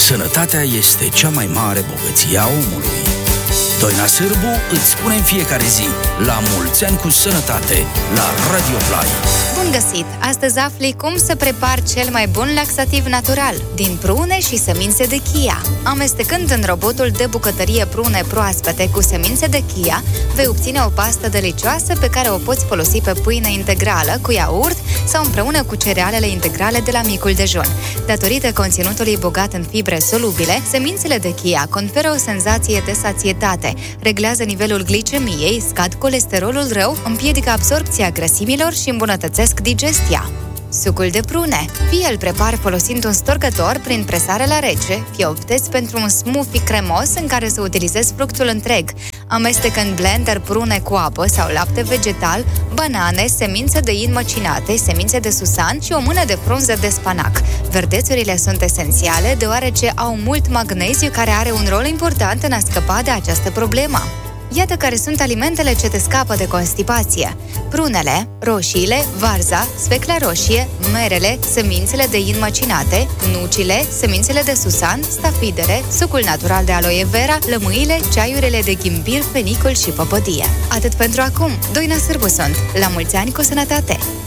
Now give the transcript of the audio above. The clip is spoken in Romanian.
Sănătatea este cea mai mare bogăție a omului. Doina Sârbu îți spune în fiecare zi: la mulți ani cu sănătate, la Radio Fly. Bun găsit! Astăzi afli cum să prepari cel mai bun laxativ natural din prune și semințe de chia. Amestecând în robotul de bucătărie prune proaspete cu semințe de chia, vei obține o pastă delicioasă pe care o poți folosi pe pâine integrală, cu iaurt sau împreună cu cerealele integrale de la micul dejun. Datorită conținutului bogat în fibre solubile, semințele de chia conferă o senzație de sațietate, reglează nivelul glicemiei, scad colesterolul rău, împiedică absorbția grăsimilor și îmbunătățesc digestia. Sucul de prune. Fie îl prepari folosind un storcător prin presare la rece, fie optezi pentru un smoothie cremos în care să utilizezi fructul întreg. Amestecă în blender prune cu apă sau lapte vegetal, banane, semințe de in măcinate, semințe de susan și o mână de frunze de spanac. Verdețurile sunt esențiale deoarece au mult magneziu, care are un rol important în a scăpa de această problemă. Iată care sunt alimentele ce te scapă de constipație: prunele, roșiile, varza, sfecla roșie, merele, semințele de in măcinate, nucile, semințele de susan, stafidere, sucul natural de aloe vera, lămâile, ceaiurile de ghimbir, fenicul și păpădie. Atât pentru acum. Doina Sârbu sunt. La mulți ani cu sănătate!